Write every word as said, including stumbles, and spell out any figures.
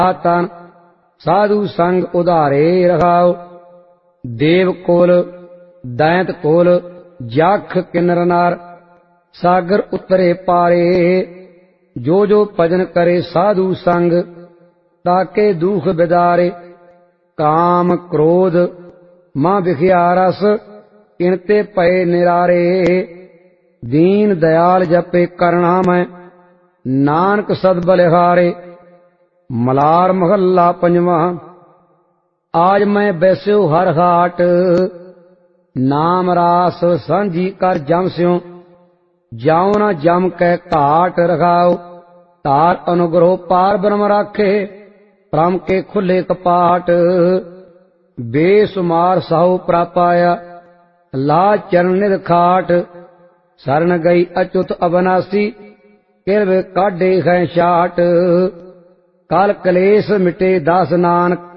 तन साधु संग उधारे रखाओ। देव कोल दैंत कोल जाख किन्नर नार सागर उतरे पारे। जो जो भजन करे साधु संग ताके दुख बिदारे। काम क्रोध मां विखिया रस इनते पए निरारे। दीन दयाल जपे करना मैं नानक सद बलिहारे। मलार महला पंजवा। आज मैं बैस्यो हर हाट नाम रास सांझी कर जम स्यों। जाओ न जम कै घाट रखाओ। तार अनुग्रह पार ब्रह्म राखे परम के खुले कपाट। बेसुमार साहु प्रापाया लाज चरण निध खाट। शरण गई अच्युत अबनासी किरव काढ़े है शाट। काल कलेश मिटे दास नानक